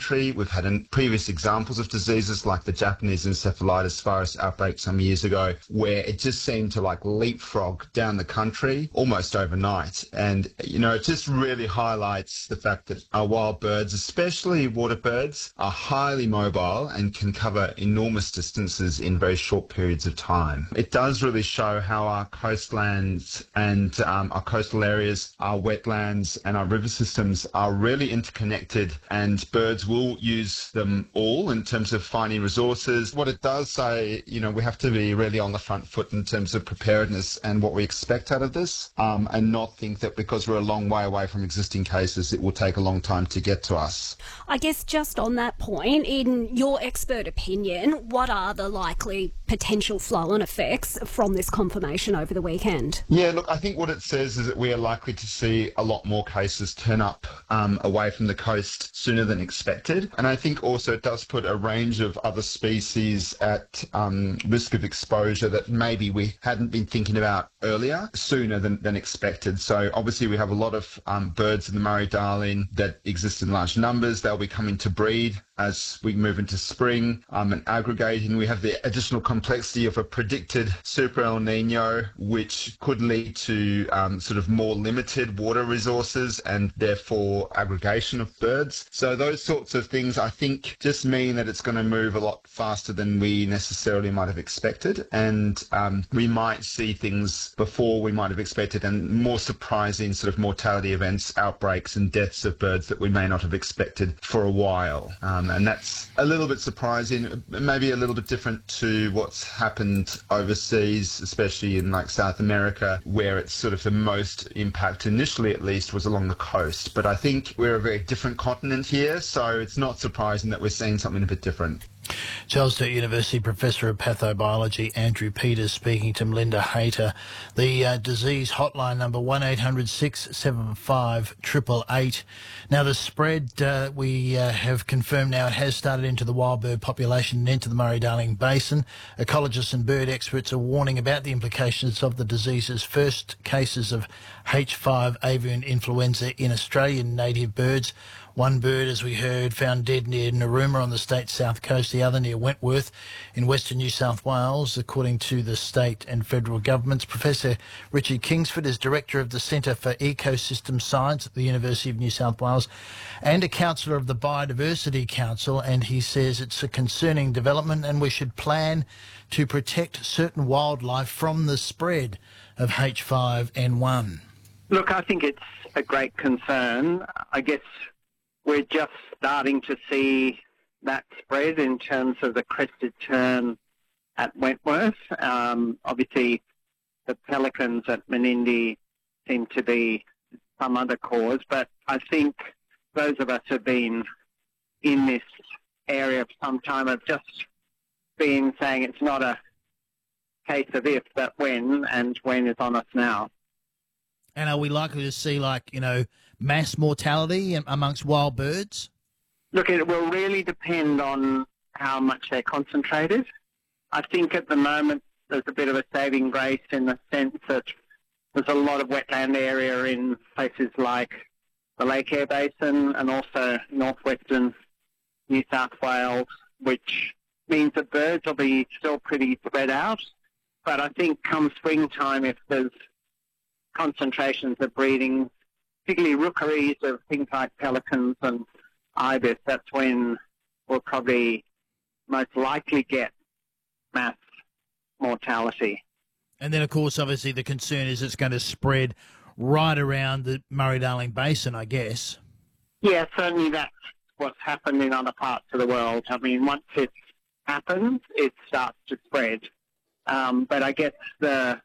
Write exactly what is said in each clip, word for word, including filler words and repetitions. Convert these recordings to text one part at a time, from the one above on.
country. We've had in previous examples of diseases like the Japanese encephalitis virus outbreak some years ago, where it just seemed to like leapfrog down the country almost overnight. And, you know, it just really highlights the fact that our wild birds, especially water birds, are highly mobile and can cover enormous distances in very short periods of time. It does really show how our coastlands and um, our coastal areas, our wetlands and our river systems are really interconnected, and birds will use them all in terms of finding resources. What it does say, you know, we have to be really on the front foot in terms of preparedness and what we expect out of this, um, and not think that because we're a long way away from existing cases, it will take a long time to get to us. I guess just on that point, in your expert opinion, what are the likely potential flow-on effects from this confirmation over the weekend? Yeah, look, I think what it says is that we are likely to see a lot more cases turn up um, away from the coast sooner than expected. And I think also it does put a range of other species at um, risk of exposure that maybe we hadn't been thinking about earlier, sooner than, than expected. So obviously we have a lot of um, birds in the Murray-Darling that exist in large numbers. They'll be coming to breed as we move into spring um, and aggregating. We have the additional complexity of a predicted super El Nino, which could lead to um, sort of more limited water resources and therefore aggregation of birds. So those sorts of things, I think, just mean that it's going to move a lot faster than we necessarily might have expected. And um, we might see things before we might have expected, and more surprising sort of mortality events, outbreaks and deaths of birds that we may not have expected for a while. Um, and that's a little bit surprising, maybe a little bit different to what's happened overseas, especially in like South America, where it's sort of the most impact initially, at least, was along the coast. But I think we're a very different continent here, so it's not surprising that we're seeing something a bit different. Charles Sturt University Professor of Pathobiology Andrew Peters speaking to Melinda Hayter. The uh, disease hotline number one eight hundred six seven five eight eight eight. Now the spread uh, we uh, have confirmed now it has started into the wild bird population and into the Murray-Darling Basin. Ecologists and bird experts are warning about the implications of the disease's first cases of H five avian influenza in Australian native birds. One bird, as we heard, found dead near Narooma on the state's south coast, the other near Wentworth in western New South Wales, according to the state and federal governments. Professor Richard Kingsford is Director of the Centre for Ecosystem Science at the University of New South Wales and a councillor of the Biodiversity Council, and he says it's a concerning development and we should plan to protect certain wildlife from the spread of H five N one. Look, I think it's a great concern. I guess we're just starting to see that spread in terms of the crested tern at Wentworth. Um, obviously, the pelicans at Menindee seem to be some other cause, but I think those of us who have been in this area for some time have just been saying it's not a case of if, but when, and when is on us now. And are we likely to see, like, you know, mass mortality amongst wild birds? Look, it will really depend on how much they're concentrated. I think at the moment there's a bit of a saving grace in the sense that there's a lot of wetland area in places like the Lake Eyre Basin and also northwestern New South Wales, which means that birds will be still pretty spread out. But I think come springtime, if there's concentrations of breeding, particularly rookeries of things like pelicans and ibis, that's when we'll probably most likely get mass mortality. And then, of course, obviously the concern is it's going to spread right around the Murray-Darling Basin, I guess. Yeah, certainly that's what's happened in other parts of the world. I mean, once it happens, it starts to spread. Um, but I guess the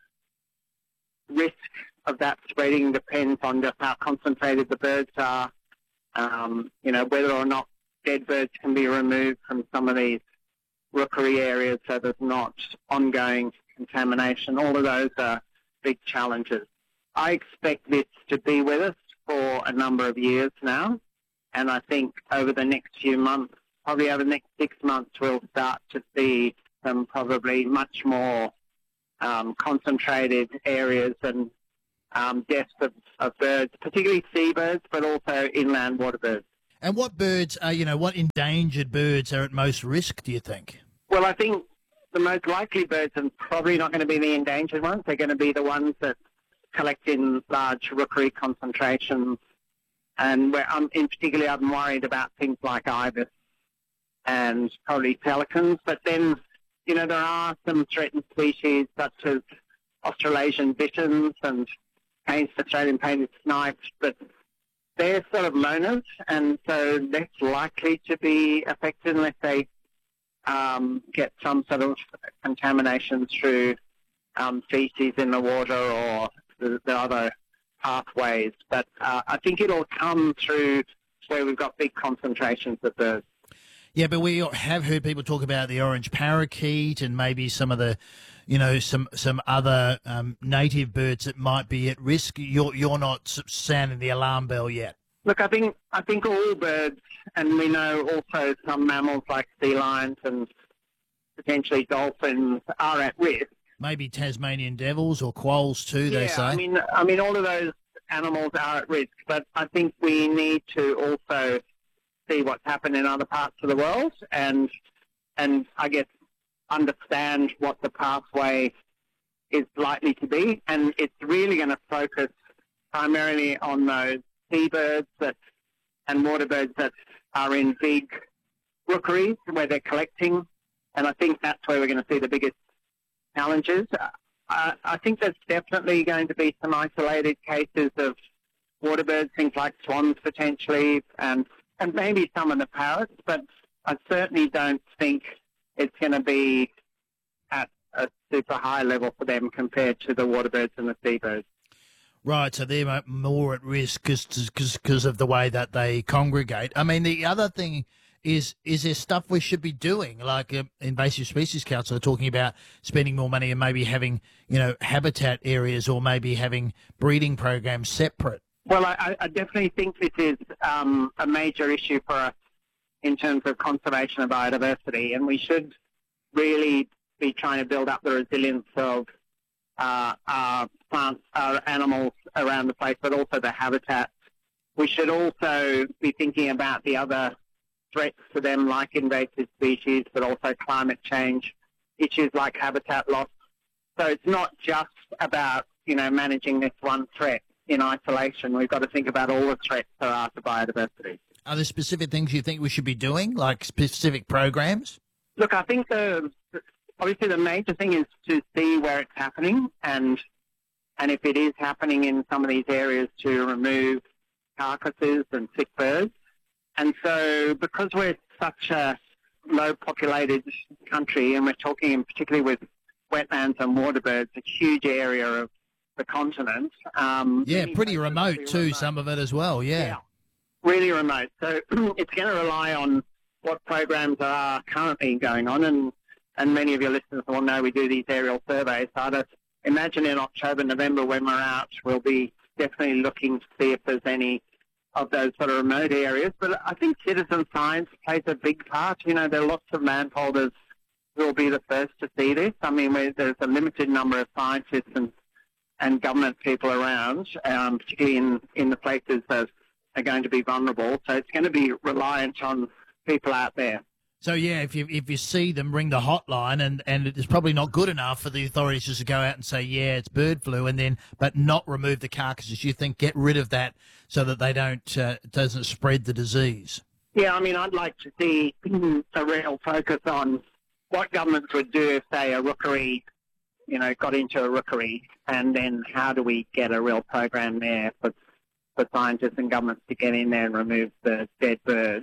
risk of that spreading depends on just how concentrated the birds are, um, you know, whether or not dead birds can be removed from some of these rookery areas so there's not ongoing contamination. All of those are big challenges. I expect this to be with us for a number of years now, and I think over the next few months, probably over the next six months, we'll start to see some probably much more um, concentrated areas and um, deaths of, of birds, particularly seabirds, but also inland water birds. And what birds are, you know, what endangered birds are at most risk, do you think? Well, I think the most likely birds are probably not going to be the endangered ones. They're going to be the ones that collect in large rookery concentrations. And where I'm, in particular, I'm worried about things like ibis and probably pelicans. But then, you know, there are some threatened species such as Australasian bitterns and Australian painted snipes, but they're sort of loners, and so less likely to be affected unless they um, get some sort of contamination through um, feces in the water or the, the other pathways. But uh, I think it'll come through where we've got big concentrations of birds. Yeah, but we have heard people talk about the orange parakeet and maybe some of the, you know, some some other um, native birds that might be at risk. You're you're not sounding the alarm bell yet. Look, I think I think all birds, and we know also some mammals like sea lions and potentially dolphins are at risk. Maybe Tasmanian devils or quolls too. Yeah, they say. I mean, I mean, all of those animals are at risk, but I think we need to also see what's happened in other parts of the world, and and I guess understand what the pathway is likely to be, and it's really going to focus primarily on those seabirds that and water birds that are in big rookeries where they're collecting, and I think that's where we're going to see the biggest challenges. Uh, I think there's definitely going to be some isolated cases of water birds, things like swans potentially, and and maybe some of the parrots, but I certainly don't think it's going to be at a super high level for them compared to the water birds and the seabirds. Right, so they're more at risk because of the way that they congregate. I mean, the other thing is, is there stuff we should be doing? Like uh, Invasive Species Council are talking about spending more money and maybe having, you know, habitat areas or maybe having breeding programs separate. Well, I, I definitely think this is um, a major issue for us in terms of conservation of biodiversity, and we should really be trying to build up the resilience of uh, our plants, our animals around the place, but also the habitats. We should also be thinking about the other threats to them, like invasive species, but also climate change, issues like habitat loss. So it's not just about, you know, managing this one threat in isolation. We've got to think about all the threats there are to biodiversity. Are there specific things you think we should be doing, like specific programs? Look, I think the obviously the major thing is to see where it's happening, and and if it is happening in some of these areas, to remove carcasses and sick birds. And so because we're such a low-populated country, and we're talking in particularly with wetlands and water birds, a huge area of the continent. Um, yeah, pretty remote too, remote. Some of it as well, yeah. yeah really remote. So it's going to rely on what programs are currently going on, and, and many of your listeners will know we do these aerial surveys. So I'd imagine in October, November when we're out, we'll be definitely looking to see if there's any of those sort of remote areas. But I think citizen science plays a big part. You know, there are lots of landholders who will be the first to see this. I mean, there's a limited number of scientists and and government people around, um, particularly in, in the places that are going to be vulnerable. So it's going to be reliant on people out there. So, yeah, if you if you see them, ring the hotline, and, and it's probably not good enough for the authorities just to go out and say, yeah, it's bird flu, and then but not remove the carcasses. You think get rid of that so that they don't uh, doesn't spread the disease? Yeah, I mean, I'd like to see a real focus on what governments would do if, say, a rookery, you know, got into a rookery, and then how do we get a real program there for, for scientists and governments to get in there and remove the dead birds.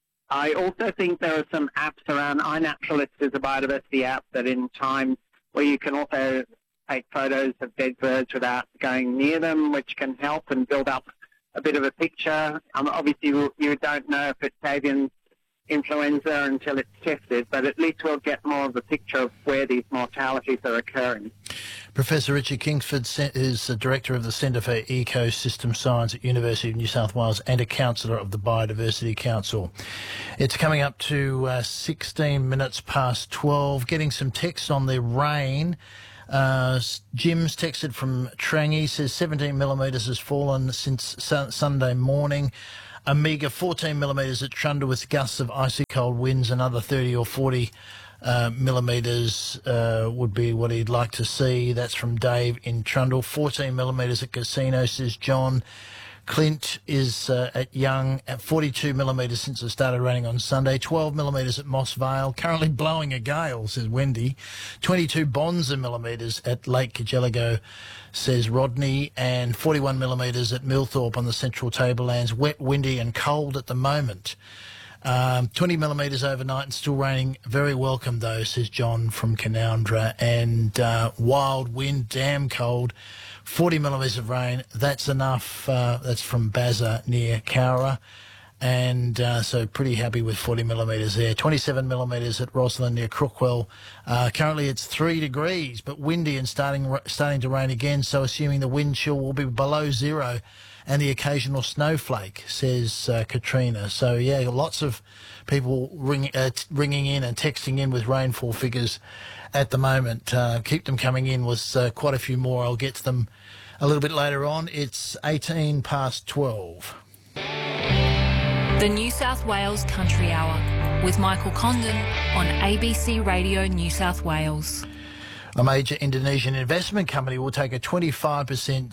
I also think there are some apps around. iNaturalist is a biodiversity app that in time where you can also take photos of dead birds without going near them, which can help and build up a bit of a picture. Um, obviously, you, you don't know if it's avian influenza until it's tested, but at least we'll get more of a picture of where these mortalities are occurring. Professor Richard Kingsford is the Director of the Centre for Ecosystem Science at University of New South Wales and a Councillor of the Biodiversity Council. It's coming up to uh, sixteen minutes past twelve, getting some text on the rain. Uh, Jim's texted from Trangie, says seventeen millimetres has fallen since su- Sunday morning. A meagre fourteen millimetres at Trundle with gusts of icy cold winds. Another thirty or forty uh, millimetres uh, would be what he'd like to see. That's from Dave in Trundle. fourteen millimetres at Casino, says John. Clint is uh, at Young at forty-two millimetres since it started raining on Sunday. twelve millimetres at Moss Vale. Currently blowing a gale, says Wendy. twenty-two Bonza millimetres at Lake Kajelago, says Rodney. And forty-one millimetres at Millthorpe on the Central Tablelands. Wet, windy and cold at the moment. Um, twenty millimetres overnight and still raining. Very welcome, though, says John from Canoundra. And uh, wild wind, damn cold. forty millimetres of rain, that's enough. Uh, that's from Bazza near Cowra. And uh, so pretty happy with forty millimetres there. twenty-seven millimetres at Roslyn near Crookwell. Uh, currently it's three degrees, but windy and starting starting to rain again, so assuming the wind chill will be below zero and the occasional snowflake, says uh, Katrina. So, yeah, lots of people ring, uh, t- ringing in and texting in with rainfall figures at the moment. Uh, keep them coming in with uh, quite a few more. I'll get to them a little bit later on. It's eighteen past twelve. The New South Wales Country Hour with Michael Condon on A B C Radio New South Wales. A major Indonesian investment company will take a twenty-five percent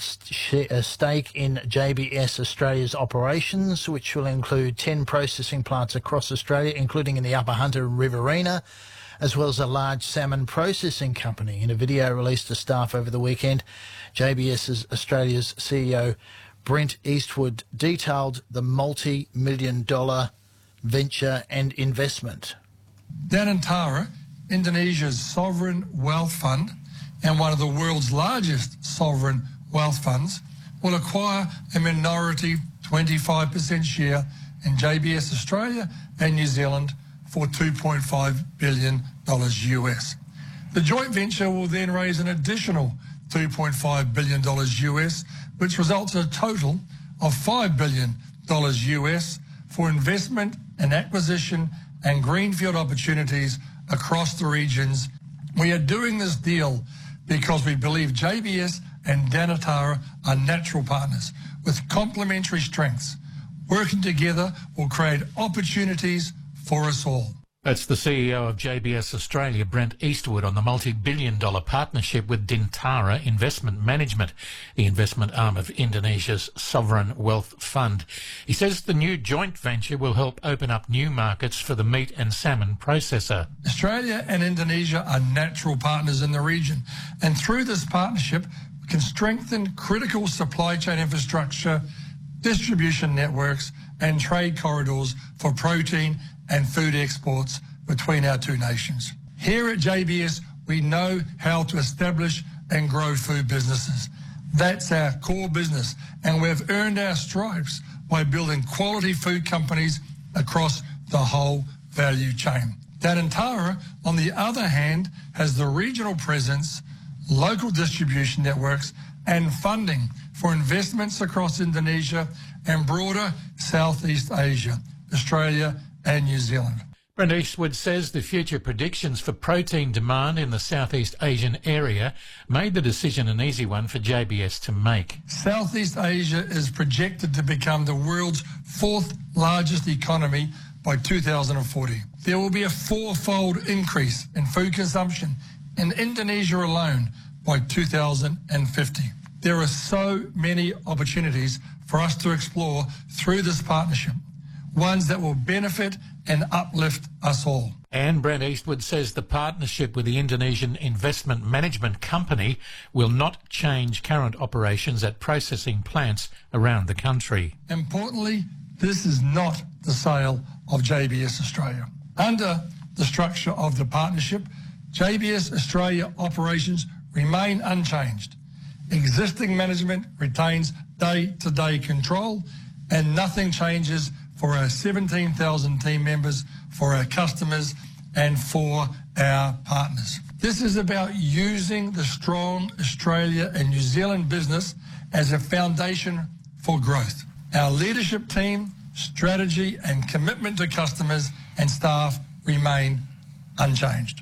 stake in J B S Australia's operations, which will include ten processing plants across Australia, including in the Upper Hunter and Riverina, as well as a large salmon processing company. In a video released to staff over the weekend, J B S Australia's C E O Brent Eastwood detailed the multi-million dollar venture and investment. Danantara, Indonesia's sovereign wealth fund and one of the world's largest sovereign wealth funds, will acquire a minority twenty-five percent share in J B S Australia and New Zealand for two point five billion dollars U S. The joint venture will then raise an additional two point five billion dollars U S, which results in a total of five billion dollars U S for investment and acquisition and greenfield opportunities across the regions. We are doing this deal because we believe J B S and Danantara are natural partners with complementary strengths. Working together will create opportunities for us all. That's the C E O of J B S Australia, Brent Eastwood, on the multi-billion dollar partnership with Dintara Investment Management, the investment arm of Indonesia's sovereign wealth fund. He says the new joint venture will help open up new markets for the meat and salmon processor. Australia and Indonesia are natural partners in the region, and through this partnership, we can strengthen critical supply chain infrastructure, distribution networks, and trade corridors for protein and food exports between our two nations. Here at J B S, we know how to establish and grow food businesses. That's our core business, and we've earned our stripes by building quality food companies across the whole value chain. Danantara, on the other hand, has the regional presence, local distribution networks, and funding for investments across Indonesia and broader Southeast Asia, Australia, and New Zealand. Brent Eastwood says the future predictions for protein demand in the Southeast Asian area made the decision an easy one for J B S to make. Southeast Asia is projected to become the world's fourth largest economy by two thousand forty. There will be a fourfold increase in food consumption in Indonesia alone by two thousand fifty. There are so many opportunities for us to explore through this partnership, ones that will benefit and uplift us all. And Brent Eastwood says the partnership with the Indonesian Investment Management Company will not change current operations at processing plants around the country. Importantly, this is not the sale of J B S Australia. Under the structure of the partnership, J B S Australia operations remain unchanged. Existing management retains day-to-day control, and nothing changes for our seventeen thousand team members, for our customers, and for our partners. This is about using the strong Australia and New Zealand business as a foundation for growth. Our leadership team, strategy, and commitment to customers and staff remain unchanged.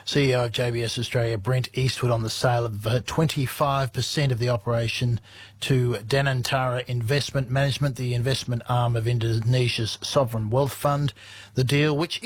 C E O of J B S Australia, Brent Eastwood, on the sale of uh, twenty-five percent of the operation to Danantara Investment Management, the investment arm of Indonesia's sovereign wealth fund. The deal, which